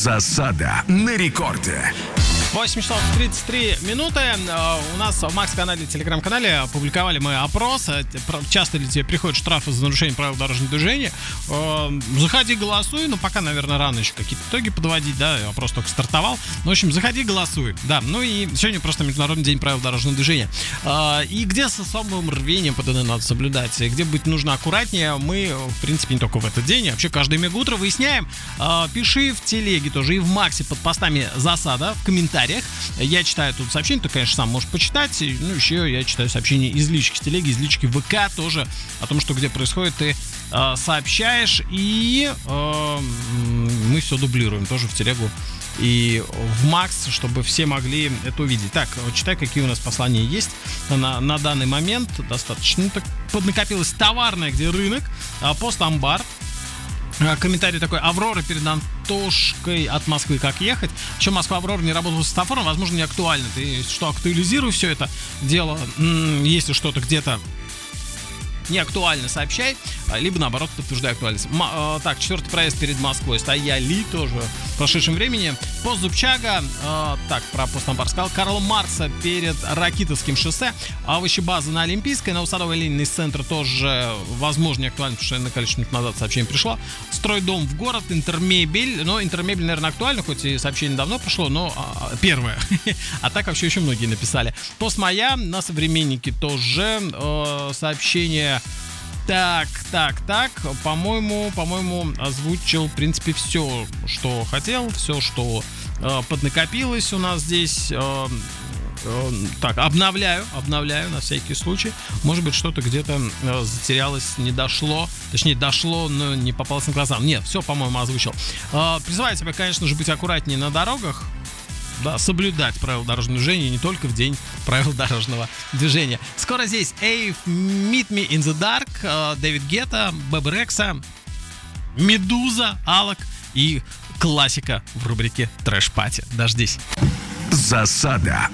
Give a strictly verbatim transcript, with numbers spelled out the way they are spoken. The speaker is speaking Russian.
Засада на рекорде. восемь часов тридцать три минуты. У нас в Макс-канале, телеграм-канале опубликовали мы опрос. Часто ли тебе приходят штрафы за нарушение правил дорожного движения? Заходи, голосуй. Ну, пока, наверное, рано еще какие-то итоги подводить, да, опрос только стартовал. Ну, в общем, заходи, голосуй. Да, ну и сегодня просто Международный день правил дорожного движения. И где с особым рвением ПДД надо соблюдать, где быть нужно аккуратнее, мы, в принципе, не только в этот день, а вообще каждое мега утро выясняем. Пиши в телеге тоже и в Максе под постами засада в комментариях. Я читаю тут сообщения, ты, конечно, сам можешь почитать. Ну, еще я читаю сообщения из лички, с телеги, из лички ВК тоже о том, что где происходит, ты э, сообщаешь. И э, мы все дублируем тоже в телегу и в Макс, чтобы все могли это увидеть. Так, читай, какие у нас послания есть на, на данный момент. Достаточно так поднакопилось. Товарное, где рынок, пост амбар. Комментарий такой: Аврора перед Антошкой от Москвы, как ехать? Еще Москва-Аврора не работала с светофором, возможно, не актуально. Ты, если что, актуализируй все это дело. Если что-то где-то не актуально, сообщай, либо наоборот подтверждай актуальность. М- э, так, четвертый проезд перед Москвой стояли тоже в прошедшем времени. Пост Зубчага, э, так, про пост Амбар сказал. Карла Маркса перед Ракитовским шоссе. Овощебаза на Олимпийской. На Усадовой Ленинный центр тоже, возможно, не актуально, потому что на количество минут назад сообщение пришло. Стройдом в город, Интермебель. Но Интермебель, наверное, актуально, хоть и сообщение давно прошло, но а, первое. А так вообще еще многие написали. Пост Моя на Современнике тоже э, сообщение. Так, так, так, по-моему, по-моему, озвучил, в принципе, все, что хотел, все, что э, поднакопилось у нас здесь. Э, э, так, обновляю, обновляю на всякий случай. Может быть, что-то где-то э, затерялось, не дошло. Точнее, дошло, но не попалось на глаза. Нет, все, по-моему, озвучил. Э, призываю тебя, конечно же, быть аккуратнее на дорогах. Да, соблюдать правила дорожного движения не только в день правил дорожного движения. Скоро здесь Ave, Meet Me in the Dark, э, Дэвид Гетта, Бэб Рекса, Медуза, Алок и классика в рубрике Трэш Пати. Дождись. Засада